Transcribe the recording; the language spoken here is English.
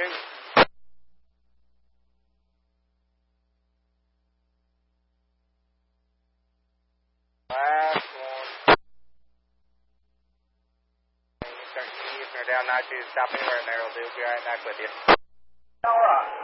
Last one. You start easing her down, not to stop anywhere in there, we'll be right back with you. All right.